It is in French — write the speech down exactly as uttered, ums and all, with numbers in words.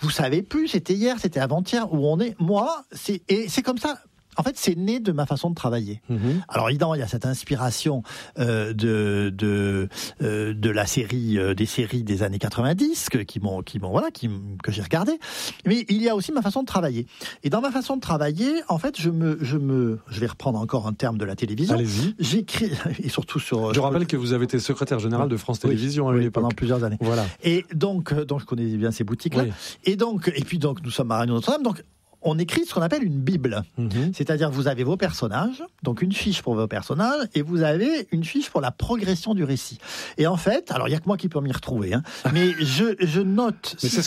vous savez plus, c'était hier, c'était avant-hier, où on est. Moi, c'est, et c'est comme ça. En fait, c'est né de ma façon de travailler. Mmh. Alors évidemment, il y a cette inspiration euh, de de euh, de la série, euh, des séries des années quatre-vingt-dix que, qui m'ont qui m'ont voilà, qui que j'ai regardé. Mais il y a aussi ma façon de travailler. Et dans ma façon de travailler, en fait, je me je me je vais reprendre encore un terme de la télévision. Allez-y. J'écris et surtout sur. Je sur rappelle le... que vous avez été secrétaire général de France Télévisions oui, à oui, l'époque. pendant plusieurs années. Voilà. Et donc donc je connais bien ces boutiques-là. Oui. Et donc et puis donc nous sommes à Radio Notre-Dame. Donc on écrit ce qu'on appelle une Bible. Mmh. C'est-à-dire vous avez vos personnages, donc une fiche pour vos personnages, et vous avez une fiche pour la progression du récit. Et en fait, alors il n'y a que moi qui peux m'y retrouver, hein, mais je, je note... Mais c'est